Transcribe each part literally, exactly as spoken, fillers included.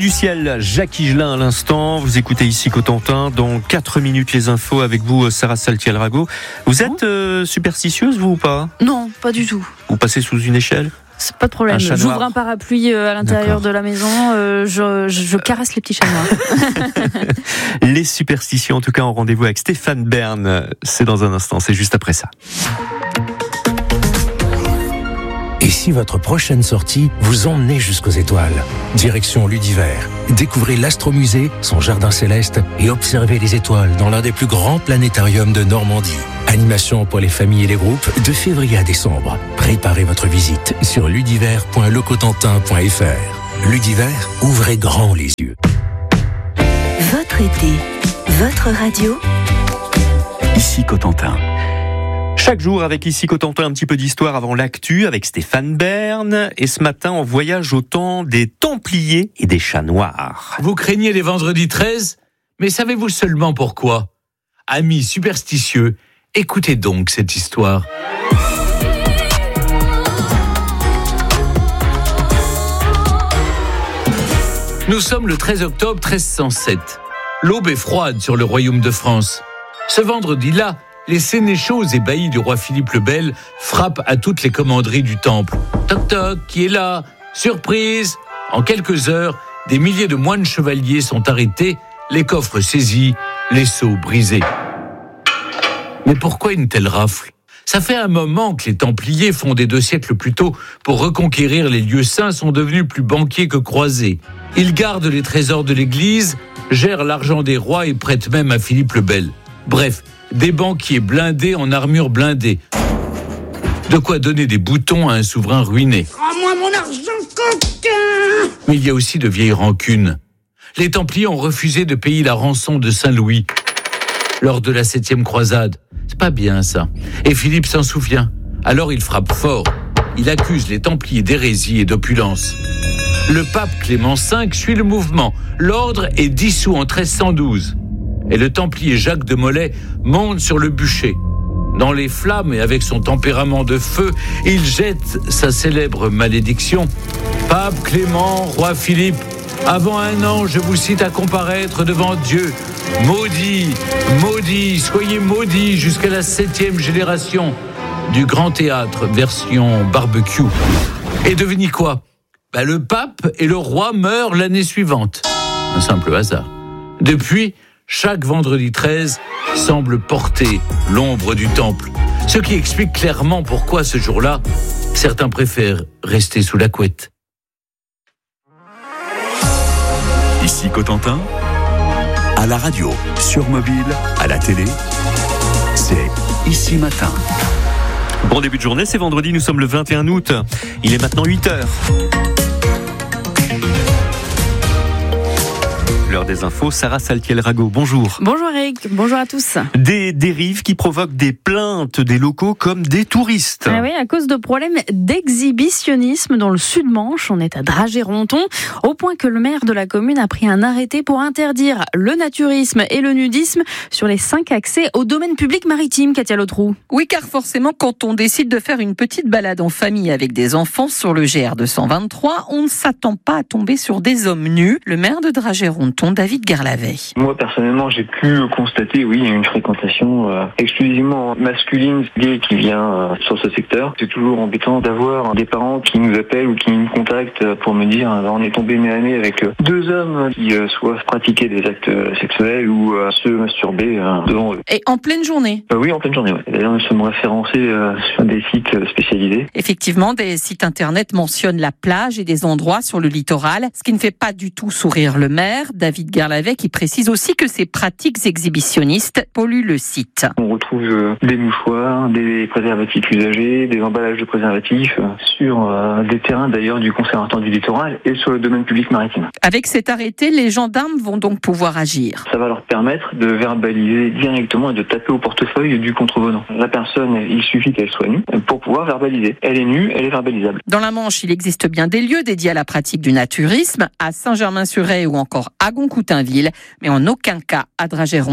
du ciel, Jacques Higelin à l'instant. Vous écoutez ici Cotentin. Dans quatre minutes, les infos avec vous, Sarah Saltiel-Rago. Vous êtes euh, superstitieuse, vous, ou pas ? Non, pas du tout. Vous passez sous une échelle ? C'est pas de problème. J'ouvre un parapluie à l'intérieur D'accord. de la maison. Euh, je, je, je caresse les petits chats noirs. Les superstitions, en tout cas, en rendez-vous avec Stéphane Bern. C'est dans un instant. C'est juste après ça. Et si votre prochaine sortie vous emmenait jusqu'aux étoiles ? Direction Ludivert. Découvrez l'Astromusée, son jardin céleste et observez les étoiles dans l'un des plus grands planétariums de Normandie. Animation pour les familles et les groupes de février à décembre. Préparez votre visite sur ludivert point le cotentin point f r. Ludivert, ouvrez grand les yeux. Votre été, votre radio. Ici Cotentin. Chaque jour avec ici Cotentin, un petit peu d'histoire avant l'actu avec Stéphane Bern. Et ce matin, on voyage au temps des Templiers et des chats noirs. Vous craignez les vendredis treize ? Mais savez-vous seulement pourquoi ? Amis superstitieux, écoutez donc cette histoire. Nous sommes le treize octobre treize cent sept. L'aube est froide sur le royaume de France. Ce vendredi-là, les sénéchaux et baillis du roi Philippe le Bel frappent à toutes les commanderies du temple. Toc toc, qui est là ? Surprise ! En quelques heures, des milliers de moines chevaliers sont arrêtés, les coffres saisis, les sceaux brisés. Mais pourquoi une telle rafle ? Ça fait un moment que les Templiers, fondés deux siècles plus tôt pour reconquérir les lieux saints, sont devenus plus banquiers que croisés. Ils gardent les trésors de l'Église, gèrent l'argent des rois et prêtent même à Philippe le Bel. Bref, des banquiers blindés en armure blindée. De quoi donner des boutons à un souverain ruiné. Rends-moi mon argent, coquin ! Mais il y a aussi de vieilles rancunes. Les Templiers ont refusé de payer la rançon de Saint-Louis lors de la septième croisade. C'est pas bien ça. Et Philippe s'en souvient. Alors il frappe fort. Il accuse les Templiers d'hérésie et d'opulence. Le pape Clément cinq suit le mouvement. L'ordre est dissous en treize cent douze. Et le Templier Jacques de Molay monte sur le bûcher. Dans les flammes et avec son tempérament de feu, il jette sa célèbre malédiction. Pape Clément, roi Philippe, avant un an, je vous cite à comparaître devant Dieu. Maudit, maudit, soyez maudits jusqu'à la septième génération du Grand Théâtre, version barbecue. Et devinez quoi ? Bah, le pape et le roi meurent l'année suivante. Un simple hasard. Depuis, chaque vendredi treize semble porter l'ombre du temple. Ce qui explique clairement pourquoi ce jour-là, certains préfèrent rester sous la couette. Ici Cotentin, à la radio, sur mobile, à la télé, c'est Ici Matin. Bon début de journée, c'est vendredi, nous sommes le vingt et un août. Il est maintenant huit heures. L'heure des infos, Sarah Saltiel-Rago, bonjour. Bonjour Eric, bonjour à tous. Des dérives qui provoquent des plaintes des locaux comme des touristes. Ah oui, à cause de problèmes d'exhibitionnisme dans le Sud-Manche, on est à Dragey-Ronthon, au point que le maire de la commune a pris un arrêté pour interdire le naturisme et le nudisme sur les cinq accès au domaine public maritime, Katia Lotrou. Oui, car forcément, quand on décide de faire une petite balade en famille avec des enfants sur le G R deux cent vingt-trois, on ne s'attend pas à tomber sur des hommes nus. Le maire de Dragey-Ronthon, David Garlavet. Moi, personnellement, j'ai pu constater, oui, une fréquentation euh, exclusivement masculine gay qui vient euh, sur ce secteur. C'est toujours embêtant d'avoir des parents qui nous appellent ou qui nous contactent pour me dire euh, on est tombé nez à nez avec euh, deux hommes qui euh, soit pratiquaient des actes sexuels ou euh, se masturber euh, devant eux. Et en pleine journée euh, Oui, en pleine journée, ouais. D'ailleurs, nous sommes référencés euh, sur des sites spécialisés. Effectivement, des sites internet mentionnent la plage et des endroits sur le littoral, ce qui ne fait pas du tout sourire le maire. David Garlavet qui précise aussi que ces pratiques exhibitionnistes polluent le site. On retrouve euh, des mouchoirs, des préservatifs usagés, des emballages de préservatifs euh, sur euh, des terrains d'ailleurs du Conservatoire du littoral et sur le domaine public maritime. Avec cet arrêté, les gendarmes vont donc pouvoir agir. Ça va leur permettre de verbaliser directement et de taper au portefeuille du contrevenant. La personne, il suffit qu'elle soit nue pour pouvoir verbaliser. Elle est nue, elle est verbalisable. Dans la Manche, il existe bien des lieux dédiés à la pratique du naturisme, à Saint-Germain-sur-Aie ou encore à Goncoutainville, mais en aucun cas à Dragey-Ronthon.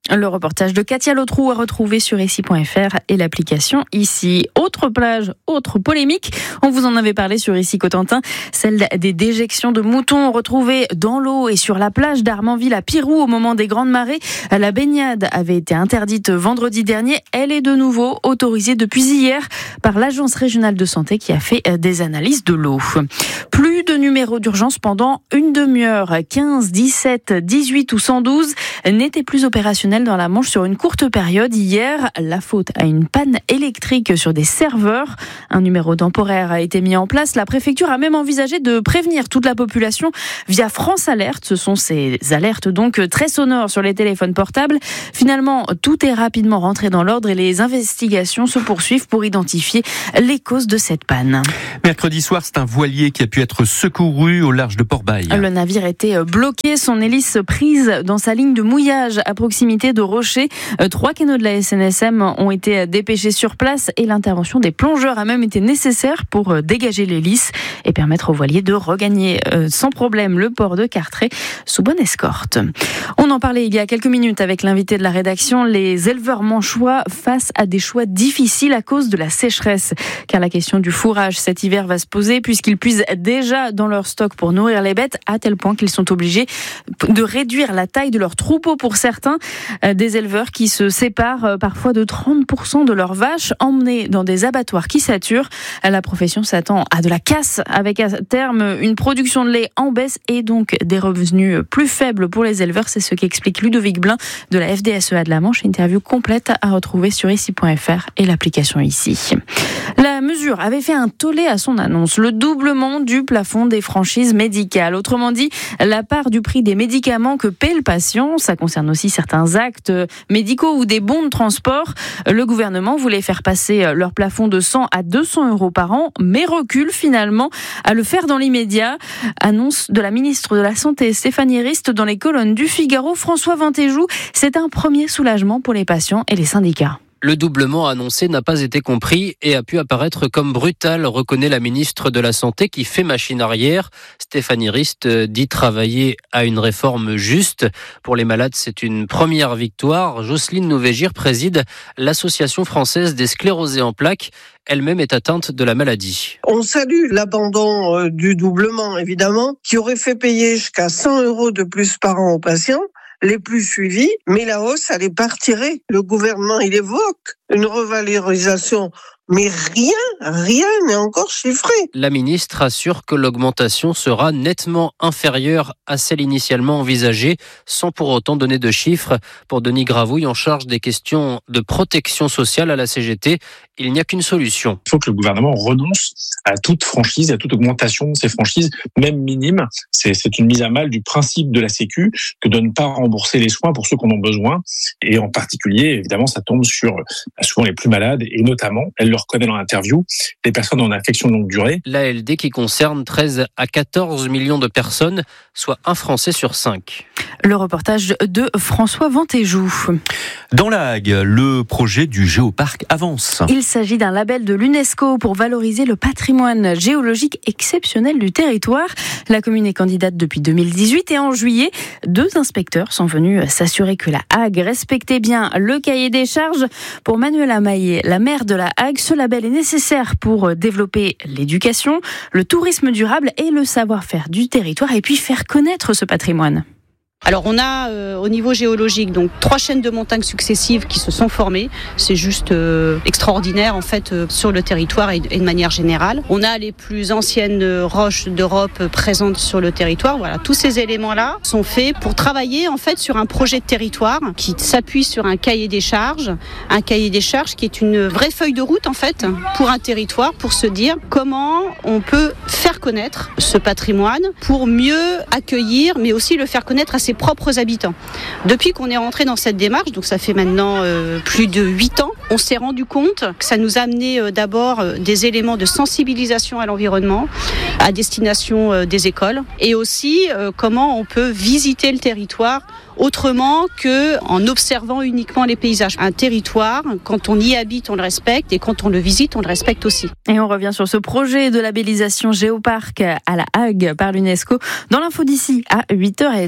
Le reportage de Katia Lotrou à retrouver sur ici point f r et l'application Ici. Autre plage, autre polémique. On vous en avait parlé sur Ici Cotentin. Celle des déjections de moutons retrouvées dans l'eau et sur la plage d'Armanville à Pirou au moment des grandes marées. La baignade avait été interdite vendredi dernier. Elle est de nouveau autorisée depuis hier par l'Agence régionale de santé qui a fait des analyses de l'eau. Plus de numéros d'urgence pendant une demi-heure. quinze, dix-sept, dix-huit ou cent douze n'étaient plus opérationnels dans la Manche sur une courte période. Hier, la faute à une panne électrique sur des serveurs. Un numéro temporaire a été mis en place. La préfecture a même envisagé de prévenir toute la population via France Alerte. Ce sont ces alertes donc très sonores sur les téléphones portables. Finalement, tout est rapidement rentré dans l'ordre et les investigations se poursuivent pour identifier les causes de cette panne. Mercredi soir, c'est un voilier qui a pu être secouru au large de Port-Bail. Le navire était bloqué, son hélice prise dans sa ligne de mouillage à proximité de Rocher. Trois canots de la S N S M ont été dépêchés sur place et l'intervention des plongeurs a même été nécessaire pour dégager l'hélice et permettre au voilier de regagner sans problème le port de Cartré sous bonne escorte. On en parlait il y a quelques minutes avec l'invité de la rédaction. Les éleveurs manchois face à des choix difficiles à cause de la sécheresse. Car la question du fourrage cet hiver va se poser puisqu'ils puisent déjà dans leur stock pour nourrir les bêtes à tel point qu'ils sont obligés de réduire la taille de leur troupeau pour certains. Des éleveurs qui se séparent parfois de trente pour cent de leurs vaches emmenées dans des abattoirs qui saturent. La profession s'attend à de la casse avec à terme une production de lait en baisse et donc des revenus plus faibles pour les éleveurs. C'est ce qu'explique Ludovic Blin de la F D S E A de la Manche. Interview complète à retrouver sur ici point f r et l'application Ici. La mesure avait fait un tollé à son annonce. Le doublement du plafond des franchises médicales. Autrement dit, la part du prix des médicaments que paie le patient. Ça concerne aussi certains actes médicaux ou des bons de transport. Le gouvernement voulait faire passer leur plafond de cent à deux cents euros par an, mais recule finalement à le faire dans l'immédiat. Annonce de la ministre de la Santé, Stéphanie Rist, dans les colonnes du Figaro. François Ventéjou, c'est un premier soulagement pour les patients et les syndicats. Le doublement annoncé n'a pas été compris et a pu apparaître comme brutal, reconnaît la ministre de la Santé qui fait machine arrière. Stéphanie Rist dit travailler à une réforme juste. Pour les malades, c'est une première victoire. Jocelyne Nouvégir préside l'Association française des sclérosés en plaques. Elle-même est atteinte de la maladie. On salue l'abandon du doublement, évidemment, qui aurait fait payer jusqu'à cent euros de plus par an aux patients les plus suivis, mais la hausse, elle est pas retirée. Le gouvernement, il évoque une revalorisation, mais rien, rien n'est encore chiffré. La ministre assure que l'augmentation sera nettement inférieure à celle initialement envisagée, sans pour autant donner de chiffres. Pour Denis Gravouille, en charge des questions de protection sociale à la C G T, il n'y a qu'une solution. Il faut que le gouvernement renonce à toute franchise, à toute augmentation de ces franchises, même minimes. C'est, c'est une mise à mal du principe de la Sécu que de ne pas rembourser les soins pour ceux qui en ont besoin. Et en particulier, évidemment, ça tombe sur souvent les plus malades et notamment, elle le reconnaît dans l'interview, les personnes en affection de longue durée. L'A L D qui concerne treize à quatorze millions de personnes, soit un Français sur cinq. Le reportage de François Ventéjou. Dans la Hague, le projet du géoparc avance. Il s'agit d'un label de l'UNESCO pour valoriser le patrimoine géologique exceptionnel du territoire. La commune est candidate depuis deux mille dix-huit et en juillet, deux inspecteurs sont venus s'assurer que la Hague respectait bien le cahier des charges. Pour Manuela Maillet, la maire de la Hague, ce label est nécessaire pour développer l'éducation, le tourisme durable et le savoir-faire du territoire et puis faire connaître ce patrimoine. Alors on a euh, au niveau géologique donc trois chaînes de montagnes successives qui se sont formées. C'est juste euh, extraordinaire en fait euh, sur le territoire et, et de manière générale. On a les plus anciennes roches d'Europe présentes sur le territoire. Voilà, tous ces éléments-là sont faits pour travailler en fait sur un projet de territoire qui s'appuie sur un cahier des charges, un cahier des charges qui est une vraie feuille de route en fait pour un territoire, pour se dire comment on peut faire connaître ce patrimoine pour mieux accueillir, mais aussi le faire connaître à ses propres habitants. Depuis qu'on est rentré dans cette démarche, donc ça fait maintenant euh, plus de huit ans, on s'est rendu compte que ça nous a amené euh, d'abord euh, des éléments de sensibilisation à l'environnement, à destination euh, des écoles, et aussi euh, comment on peut visiter le territoire autrement qu'en observant uniquement les paysages. Un territoire, quand on y habite, on le respecte, et quand on le visite, on le respecte aussi. Et on revient sur ce projet de labellisation Géoparc à la Hague par l'UNESCO dans l'info d'ici à huit heures trente.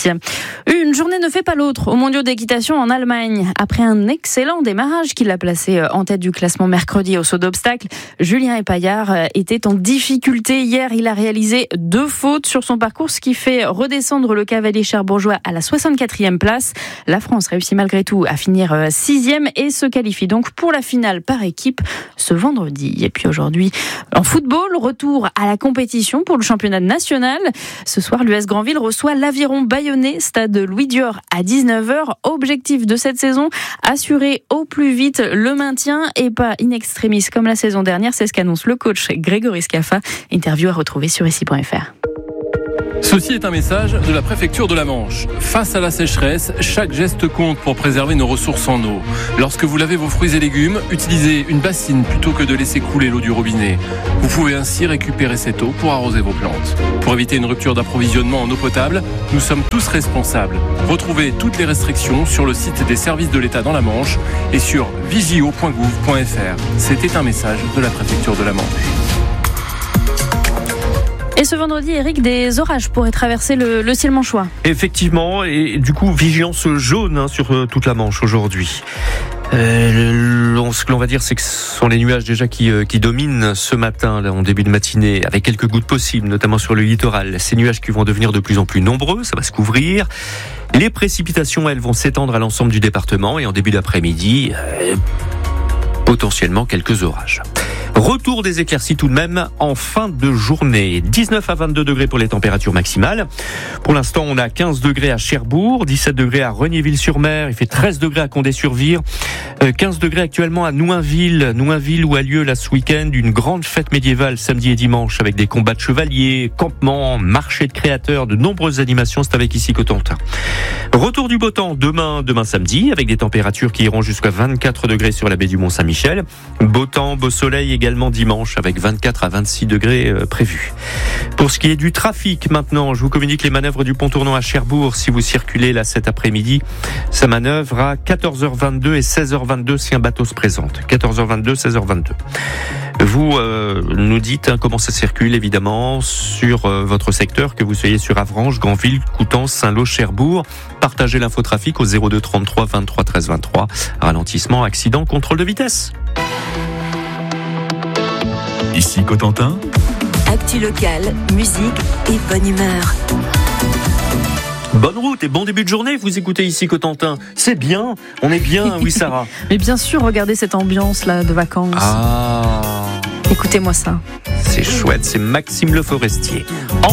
Une journée ne fait pas l'autre aux mondiaux d'équitation en Allemagne. Après un excellent démarrage qui l'a placé en tête du classement mercredi au saut d'obstacle, Julien Epaillard était en difficulté hier. Il a réalisé deux fautes sur son parcours, ce qui fait redescendre le cavalier cherbourgeois à la soixante-quatrième place. La France réussit malgré tout à finir sixième et se qualifie donc pour la finale par équipe ce vendredi. Et puis aujourd'hui, en football, retour à la compétition pour le championnat national. Ce soir, l'U S Granville reçoit l'Aviron Bayonnais, stade Louis Dior à dix-neuf heures. Objectif de cette saison, assurer au plus vite le maintien et pas in extremis comme la saison dernière. C'est ce qu'annonce le coach Grégory Scaffa. Interview à retrouver sur ici point f r. Ceci est un message de la préfecture de la Manche. Face à la sécheresse, chaque geste compte pour préserver nos ressources en eau. Lorsque vous lavez vos fruits et légumes, utilisez une bassine plutôt que de laisser couler l'eau du robinet. Vous pouvez ainsi récupérer cette eau pour arroser vos plantes. Pour éviter une rupture d'approvisionnement en eau potable, nous sommes tous responsables. Retrouvez toutes les restrictions sur le site des services de l'État dans la Manche et sur vigio point gouv point f r. C'était un message de la préfecture de la Manche. Et ce vendredi, Eric, des orages pourraient traverser le, le ciel manchois. Effectivement, et du coup, vigilance jaune hein, sur euh, toute la Manche aujourd'hui. Euh, ce que l'on va dire, c'est que ce sont les nuages déjà qui, euh, qui dominent ce matin, là, en début de matinée, avec quelques gouttes possibles, notamment sur le littoral. Ces nuages qui vont devenir de plus en plus nombreux, ça va se couvrir. Les précipitations, elles, vont s'étendre à l'ensemble du département et en début d'après-midi, euh, potentiellement quelques orages. Retour des éclaircies tout de même en fin de journée. dix-neuf à vingt-deux degrés pour les températures maximales. Pour l'instant, on a quinze degrés à Cherbourg, dix-sept degrés à Regnéville-sur-Mer, il fait treize degrés à Condé-sur-Vire, quinze degrés actuellement à Nouinville, Nouinville où a lieu là ce week-end une grande fête médiévale samedi et dimanche avec des combats de chevaliers, campements, marché de créateurs, de nombreuses animations. C'est avec ici Cotentin. Retour du beau temps demain, demain samedi, avec des températures qui iront jusqu'à vingt-quatre degrés sur la baie du Mont-Saint-Michel. Beau temps, beau soleil également. Également dimanche avec vingt-quatre à vingt-six degrés euh, prévus. Pour ce qui est du trafic maintenant, je vous communique les manœuvres du pont tournant à Cherbourg. Si vous circulez là cet après-midi, ça manœuvre à quatorze heures vingt-deux et seize heures vingt-deux si un bateau se présente. quatorze heures vingt-deux, seize heures vingt-deux. Vous euh, nous dites hein, comment ça circule évidemment sur euh, votre secteur, que vous soyez sur Avranches, Granville, Coutances, Saint-Lô, Cherbourg. Partagez l'infotrafic au zéro deux trente-trois vingt-trois treize vingt-trois. Ralentissement, accident, contrôle de vitesse. Ici Cotentin. Actu locale, musique et bonne humeur. Bonne route et bon début de journée, vous écoutez ici Cotentin. C'est bien, on est bien, oui Sarah. Mais bien sûr, regardez cette ambiance là de vacances. Ah. Écoutez-moi ça. C'est chouette, c'est Maxime Le Forestier. En